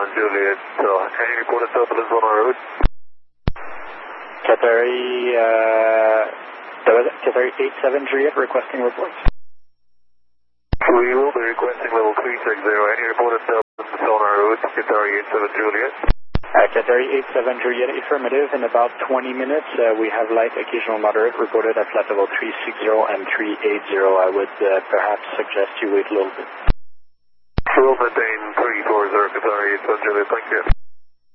Juliet. Any reported turbulence on our route? Qatari 87 Juliet requesting reports. We will be requesting level 360. Any reported turbulence on our route? Qatari 87 Juliet. Qatari 87 Juliet, affirmative. In about 20 minutes, we have light, occasional moderate reported at flight level 360 and 380. I would perhaps suggest you wait a little bit. We'll maintain 340 Qatari 87 Juliet. Thank you.